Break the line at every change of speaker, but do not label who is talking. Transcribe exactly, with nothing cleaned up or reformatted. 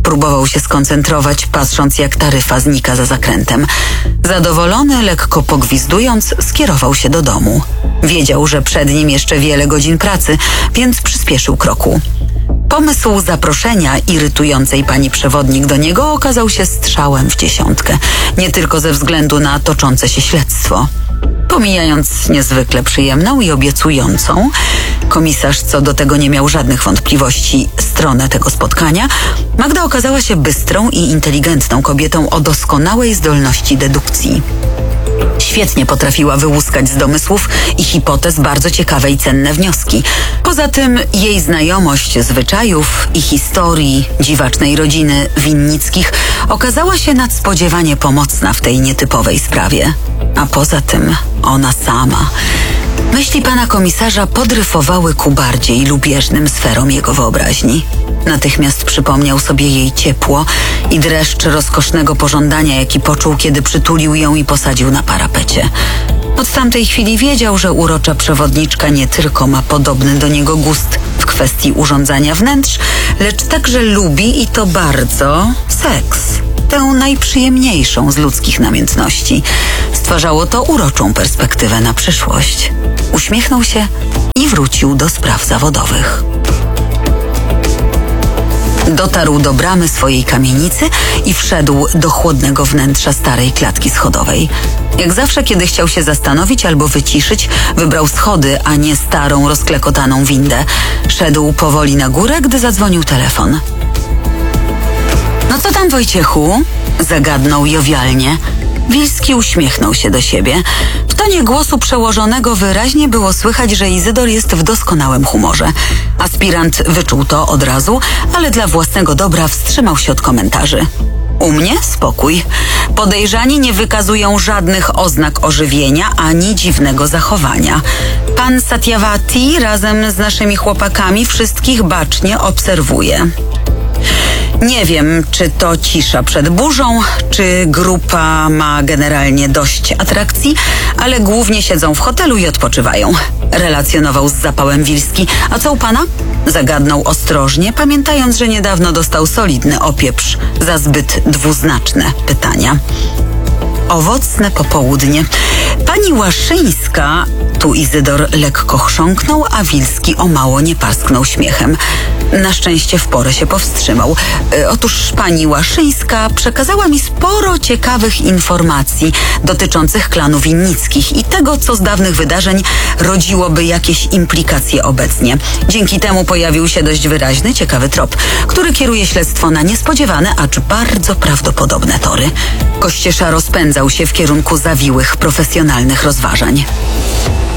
Próbował się skoncentrować, patrząc jak taryfa znika za zakrętem. Zadowolony, lekko pogwizdując, skierował się do domu. Wiedział, że przed nim jeszcze wiele godzin pracy, więc przyspieszył kroku. Pomysł zaproszenia irytującej pani przewodnik do niego okazał się strzałem w dziesiątkę, nie tylko ze względu na toczące się śledztwo. Pomijając niezwykle przyjemną i obiecującą, komisarz co do tego nie miał żadnych wątpliwości, stronę tego spotkania, Magda okazała się bystrą i inteligentną kobietą o doskonałej zdolności dedukcji. Świetnie potrafiła wyłuskać z domysłów i hipotez bardzo ciekawe i cenne wnioski. Poza tym jej znajomość zwyczajów i historii dziwacznej rodziny Winnickich okazała się nadspodziewanie pomocna w tej nietypowej sprawie. A poza tym ona sama. Myśli pana komisarza podryfowały ku bardziej lubieżnym sferom jego wyobraźni. Natychmiast przypomniał sobie jej ciepło i dreszcz rozkosznego pożądania, jaki poczuł, kiedy przytulił ją i posadził na parapecie. Od tamtej chwili wiedział, że urocza przewodniczka nie tylko ma podobny do niego gust w kwestii urządzania wnętrz, lecz także lubi, i to bardzo, seks. Tę najprzyjemniejszą z ludzkich namiętności. Stwarzało to uroczą perspektywę na przyszłość. Uśmiechnął się i wrócił do spraw zawodowych. Dotarł do bramy swojej kamienicy i wszedł do chłodnego wnętrza starej klatki schodowej. Jak zawsze, kiedy chciał się zastanowić albo wyciszyć, wybrał schody, a nie starą, rozklekotaną windę. Szedł powoli na górę, gdy zadzwonił telefon. No co tam, Wojciechu? Zagadnął jowialnie. Wilski uśmiechnął się do siebie. W tonie głosu przełożonego wyraźnie było słychać, że Izydor jest w doskonałym humorze. Aspirant wyczuł to od razu, ale dla własnego dobra wstrzymał się od komentarzy. U mnie spokój. Podejrzani nie wykazują żadnych oznak ożywienia ani dziwnego zachowania. Pan Satyawati razem z naszymi chłopakami wszystkich bacznie obserwuje. Nie wiem, czy to cisza przed burzą, czy grupa ma generalnie dość atrakcji, ale głównie siedzą w hotelu i odpoczywają. Relacjonował z zapałem Wilski. A co u pana? Zagadnął ostrożnie, pamiętając, że niedawno dostał solidny opieprz za zbyt dwuznaczne pytania. Owocne popołudnie. Pani Łaszyńska... Tu Izydor lekko chrząknął, a Wilski o mało nie parsknął śmiechem. Na szczęście w porę się powstrzymał. E, otóż pani Łaszyńska przekazała mi sporo ciekawych informacji dotyczących klanu Winnickich i tego, co z dawnych wydarzeń rodziłoby jakieś implikacje obecnie. Dzięki temu pojawił się dość wyraźny, ciekawy trop, który kieruje śledztwo na niespodziewane, acz bardzo prawdopodobne tory. Kościesza rozpędzał się w kierunku zawiłych, profesjonalnych rozważań.